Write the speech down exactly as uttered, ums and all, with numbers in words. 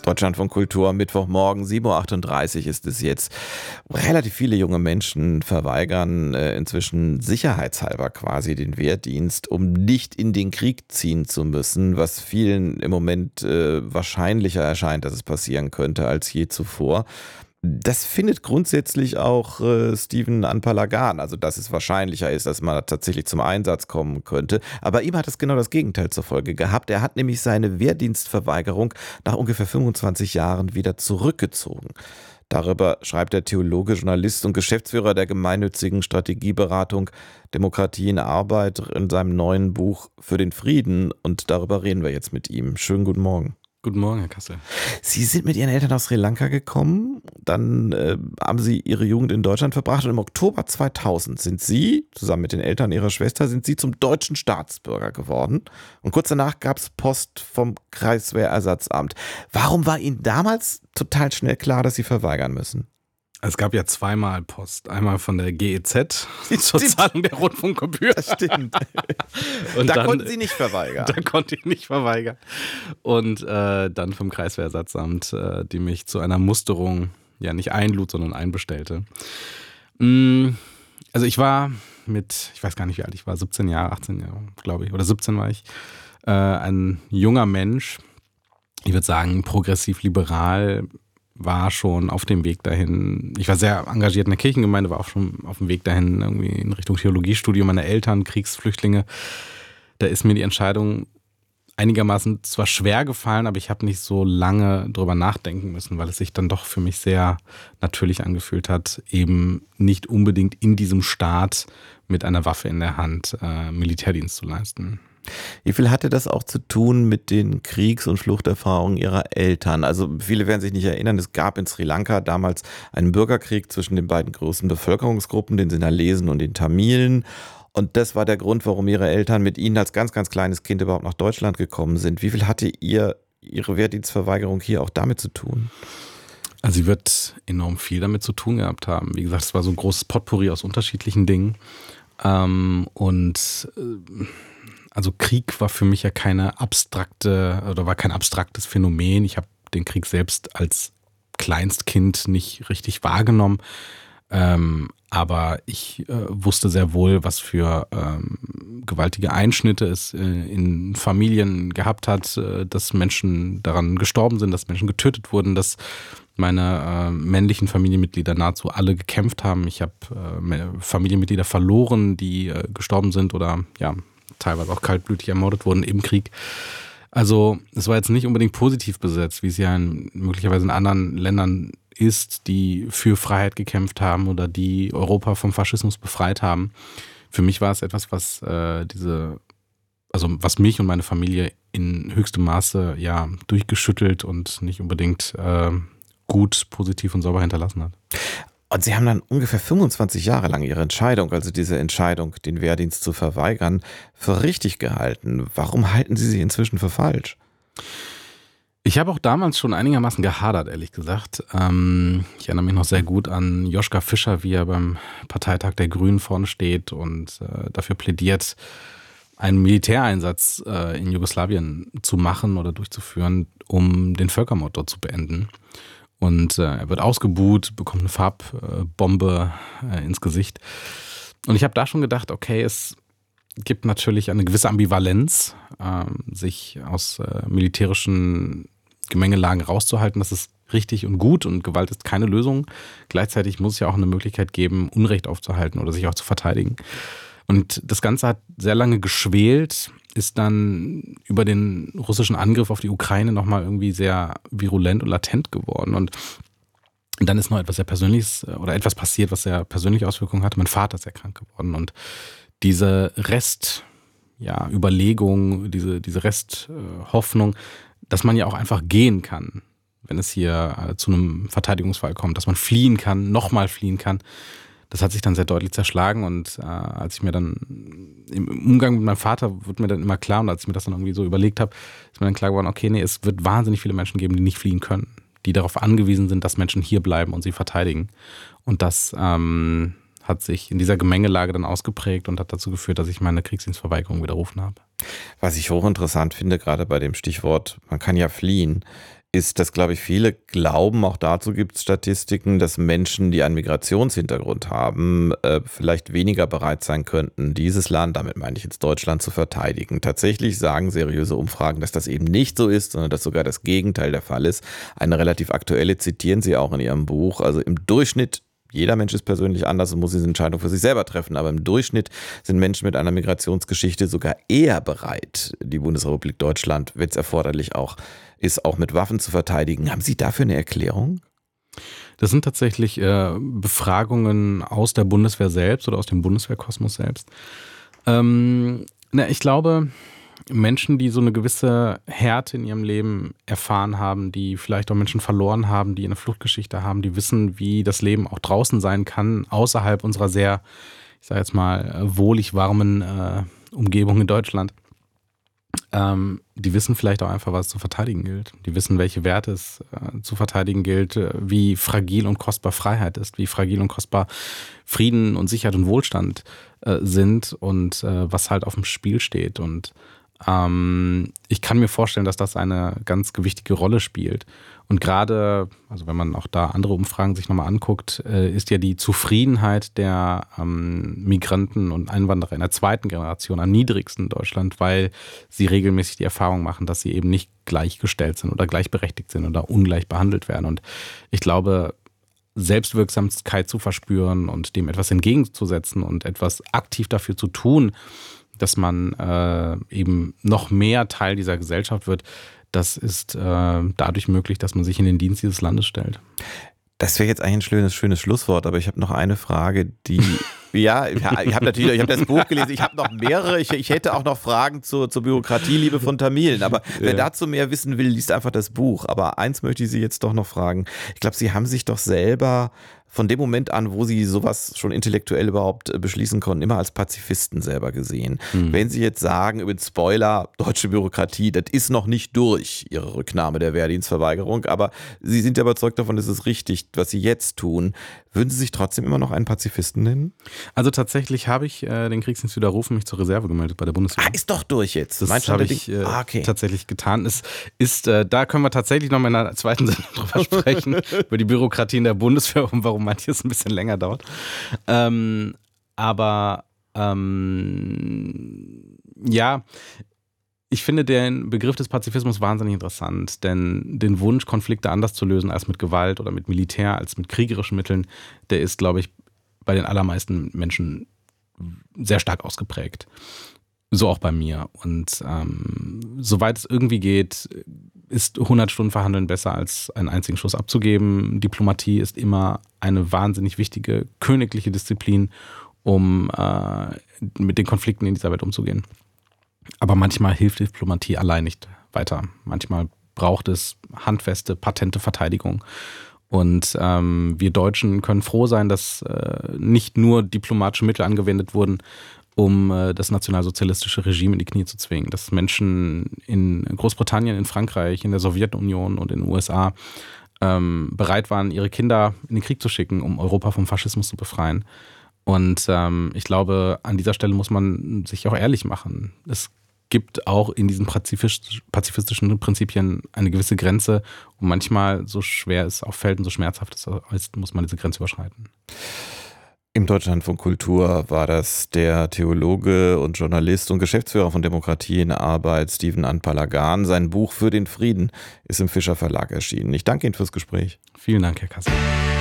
Deutschlandfunk Kultur, Mittwochmorgen, sieben Uhr achtunddreißig ist es jetzt. Relativ viele junge Menschen verweigern äh, inzwischen sicherheitshalber quasi den Wehrdienst, um nicht in den Krieg ziehen zu müssen, was vielen im Moment äh, wahrscheinlicher erscheint, dass es passieren könnte als je zuvor. Das findet grundsätzlich auch äh, Stephen Anpalagan, also dass es wahrscheinlicher ist, dass man tatsächlich zum Einsatz kommen könnte. Aber ihm hat es genau das Gegenteil zur Folge gehabt. Er hat nämlich seine Wehrdienstverweigerung nach ungefähr fünfundzwanzig Jahren wieder zurückgezogen. Darüber schreibt der Theologe, Journalist und Geschäftsführer der gemeinnützigen Strategieberatung Demokratie in Arbeit in seinem neuen Buch Für den Frieden. Und darüber reden wir jetzt mit ihm. Schönen guten Morgen. Guten Morgen, Herr Kassel. Sie sind mit Ihren Eltern aus Sri Lanka gekommen, dann äh, haben Sie Ihre Jugend in Deutschland verbracht und im Oktober zweitausend sind Sie, zusammen mit den Eltern Ihrer Schwester, sind Sie zum deutschen Staatsbürger geworden. Und kurz danach gab es Post vom Kreiswehrersatzamt. Warum war Ihnen damals total schnell klar, dass Sie verweigern müssen? Es gab ja zweimal Post. Einmal von der G E Z zur Zahlung der Rundfunkgebühr. Das stimmt. Und da dann, konnten Sie nicht verweigern. Da konnte ich nicht verweigern. Und äh, dann vom Kreiswehrersatzamt, äh, die mich zu einer Musterung ja nicht einlud, sondern einbestellte. Mm, also ich war mit, ich weiß gar nicht wie alt ich war, siebzehn Jahre, achtzehn Jahre, glaube ich, oder siebzehn war ich, äh, ein junger Mensch, ich würde sagen progressiv-liberal, war schon auf dem Weg dahin. Ich war sehr engagiert in der Kirchengemeinde, war auch schon auf dem Weg dahin, irgendwie in Richtung Theologiestudium. Meine Eltern, Kriegsflüchtlinge. Da ist mir die Entscheidung einigermaßen zwar schwer gefallen, aber ich habe nicht so lange drüber nachdenken müssen, weil es sich dann doch für mich sehr natürlich angefühlt hat, eben nicht unbedingt in diesem Staat mit einer Waffe in der Hand äh, Militärdienst zu leisten. Wie viel hatte das auch zu tun mit den Kriegs- und Fluchterfahrungen Ihrer Eltern? Also viele werden sich nicht erinnern, es gab in Sri Lanka damals einen Bürgerkrieg zwischen den beiden größten Bevölkerungsgruppen, den Sinhalesen und den Tamilen. Und das war der Grund, warum Ihre Eltern mit Ihnen als ganz, ganz kleines Kind überhaupt nach Deutschland gekommen sind. Wie viel hatte ihr, Ihre Wehrdienstverweigerung hier auch damit zu tun? Also sie wird enorm viel damit zu tun gehabt haben. Wie gesagt, es war so ein großes Potpourri aus unterschiedlichen Dingen. Ähm, und äh, Also Krieg war für mich ja keine abstrakte oder war kein abstraktes Phänomen. Ich habe den Krieg selbst als Kleinstkind nicht richtig wahrgenommen. Ähm, aber ich äh, wusste sehr wohl, was für ähm, gewaltige Einschnitte es äh, in Familien gehabt hat, äh, dass Menschen daran gestorben sind, dass Menschen getötet wurden, dass meine äh, männlichen Familienmitglieder nahezu alle gekämpft haben. Ich habe äh, Familienmitglieder verloren, die äh, gestorben sind oder ja, teilweise auch kaltblütig ermordet wurden im Krieg. Also es war jetzt nicht unbedingt positiv besetzt, wie es ja in, möglicherweise in anderen Ländern ist, die für Freiheit gekämpft haben oder die Europa vom Faschismus befreit haben. Für mich war es etwas, was äh, diese, also was mich und meine Familie in höchstem Maße ja durchgeschüttelt und nicht unbedingt äh, gut, positiv und sauber hinterlassen hat. Und Sie haben dann ungefähr fünfundzwanzig Jahre lang Ihre Entscheidung, also diese Entscheidung, den Wehrdienst zu verweigern, für richtig gehalten. Warum halten Sie sie inzwischen für falsch? Ich habe auch damals schon einigermaßen gehadert, ehrlich gesagt. Ähm, ich erinnere mich noch sehr gut an Joschka Fischer, wie er beim Parteitag der Grünen vorne steht und äh, dafür plädiert, einen Militäreinsatz äh, in Jugoslawien zu machen oder durchzuführen, um den Völkermord dort zu beenden. Und äh, er wird ausgebuht, bekommt eine Farbbombe äh, ins Gesicht. Und ich habe da schon gedacht, okay, es gibt natürlich eine gewisse Ambivalenz, äh, sich aus äh, militärischen Gemengelagen rauszuhalten. Das ist richtig und gut und Gewalt ist keine Lösung. Gleichzeitig muss es ja auch eine Möglichkeit geben, Unrecht aufzuhalten oder sich auch zu verteidigen. Und das Ganze hat sehr lange geschwelt, ist dann über den russischen Angriff auf die Ukraine nochmal irgendwie sehr virulent und latent geworden. Und dann ist noch etwas sehr Persönliches oder etwas passiert, was sehr persönliche Auswirkungen hatte. Mein Vater ist sehr krank geworden. Und diese Rest, ja, Überlegung, diese, diese Resthoffnung, dass man ja auch einfach gehen kann, wenn es hier zu einem Verteidigungsfall kommt, dass man fliehen kann, nochmal fliehen kann. Das hat sich dann sehr deutlich zerschlagen und äh, als ich mir dann im Umgang mit meinem Vater wird mir dann immer klar und als ich mir das dann irgendwie so überlegt habe, ist mir dann klar geworden, okay, nee, es wird wahnsinnig viele Menschen geben, die nicht fliehen können, die darauf angewiesen sind, dass Menschen hier bleiben und sie verteidigen. Und das ähm, hat sich in dieser Gemengelage dann ausgeprägt und hat dazu geführt, dass ich meine Kriegsdienstverweigerung widerrufen habe. Was ich hochinteressant finde, gerade bei dem Stichwort, man kann ja fliehen, ist, dass, glaube ich, viele glauben, auch dazu gibt es Statistiken, dass Menschen, die einen Migrationshintergrund haben, äh, vielleicht weniger bereit sein könnten, dieses Land, damit meine ich jetzt Deutschland, zu verteidigen. Tatsächlich sagen seriöse Umfragen, dass das eben nicht so ist, sondern dass sogar das Gegenteil der Fall ist. Eine relativ aktuelle zitieren Sie auch in Ihrem Buch. Also im Durchschnitt, jeder Mensch ist persönlich anders und muss diese Entscheidung für sich selber treffen, aber im Durchschnitt sind Menschen mit einer Migrationsgeschichte sogar eher bereit, die Bundesrepublik Deutschland, wenn es erforderlich auch ist, auch mit Waffen zu verteidigen. Haben Sie dafür eine Erklärung? Das sind tatsächlich äh, Befragungen aus der Bundeswehr selbst oder aus dem Bundeswehrkosmos selbst. Ähm, na, ich glaube, Menschen, die so eine gewisse Härte in ihrem Leben erfahren haben, die vielleicht auch Menschen verloren haben, die eine Fluchtgeschichte haben, die wissen, wie das Leben auch draußen sein kann, außerhalb unserer sehr, ich sage jetzt mal, wohlig warmen äh, Umgebung in Deutschland. Ähm, die wissen vielleicht auch einfach, was es zu verteidigen gilt. Die wissen, welche Werte es äh, zu verteidigen gilt, äh, wie fragil und kostbar Freiheit ist, wie fragil und kostbar Frieden und Sicherheit und Wohlstand äh, sind und äh, was halt auf dem Spiel steht. Und ähm, ich kann mir vorstellen, dass das eine ganz gewichtige Rolle spielt. Und gerade, also wenn man auch da andere Umfragen sich nochmal anguckt, äh, ist ja die Zufriedenheit der ähm, Migranten und Einwanderer in der zweiten Generation am niedrigsten in Deutschland, weil sie regelmäßig die Erfahrung machen, dass sie eben nicht gleichgestellt sind oder gleichberechtigt sind oder ungleich behandelt werden. Und ich glaube, Selbstwirksamkeit zu verspüren und dem etwas entgegenzusetzen und etwas aktiv dafür zu tun, dass man äh, eben noch mehr Teil dieser Gesellschaft wird, das ist äh, dadurch möglich, dass man sich in den Dienst dieses Landes stellt. Das wäre jetzt eigentlich ein schönes, schönes Schlusswort, aber ich habe noch eine Frage, die, ja, ich habe natürlich, ich habe das Buch gelesen, ich habe noch mehrere, ich, ich hätte auch noch Fragen zur, zur Bürokratieliebe von Tamilen, aber wer ja. dazu mehr wissen will, liest einfach das Buch. Aber eins möchte ich Sie jetzt doch noch fragen. Ich glaube, Sie haben sich doch selber von dem Moment an, wo Sie sowas schon intellektuell überhaupt beschließen konnten, immer als Pazifisten selber gesehen. Mhm. Wenn Sie jetzt sagen, über den Spoiler, deutsche Bürokratie, das ist noch nicht durch, Ihre Rücknahme der Wehrdienstverweigerung, aber Sie sind ja überzeugt davon, das ist richtig, was Sie jetzt tun. Würden Sie sich trotzdem immer noch einen Pazifisten nennen? Also tatsächlich habe ich äh, den Kriegsdienst widerrufen, mich zur Reserve gemeldet bei der Bundeswehr. Ah, ist doch durch jetzt. Das habe ich äh, ah, okay. tatsächlich getan. Es ist, äh, da können wir tatsächlich noch mal in einer zweiten Sendung drüber sprechen, über die Bürokratie in der Bundeswehr und warum manches ein bisschen länger dauert. Ähm, aber ähm, ja, ich finde den Begriff des Pazifismus wahnsinnig interessant, denn den Wunsch, Konflikte anders zu lösen als mit Gewalt oder mit Militär, als mit kriegerischen Mitteln, der ist, glaube ich, bei den allermeisten Menschen sehr stark ausgeprägt. So auch bei mir. Und ähm, soweit es irgendwie geht, ist hundert Stunden Verhandeln besser als einen einzigen Schuss abzugeben. Diplomatie ist immer eine wahnsinnig wichtige königliche Disziplin, um äh, mit den Konflikten in dieser Welt umzugehen. Aber manchmal hilft Diplomatie allein nicht weiter. Manchmal braucht es handfeste, patente Verteidigung. Und ähm, wir Deutschen können froh sein, dass äh, nicht nur diplomatische Mittel angewendet wurden, um äh, das nationalsozialistische Regime in die Knie zu zwingen. Dass Menschen in Großbritannien, in Frankreich, in der Sowjetunion und in den U S A ähm, bereit waren, ihre Kinder in den Krieg zu schicken, um Europa vom Faschismus zu befreien. Und ähm, ich glaube, an dieser Stelle muss man sich auch ehrlich machen. Es gibt auch in diesen pazifistischen Prinzipien eine gewisse Grenze und manchmal, so schwer es auch fällt und so schmerzhaft es ist, muss man diese Grenze überschreiten. Im Deutschlandfunk Kultur war das der Theologe und Journalist und Geschäftsführer von Demokratie in Arbeit, Steven Anpalagan. Sein Buch Für den Frieden ist im Fischer Verlag erschienen. Ich danke Ihnen fürs Gespräch. Vielen Dank, Herr Kassel.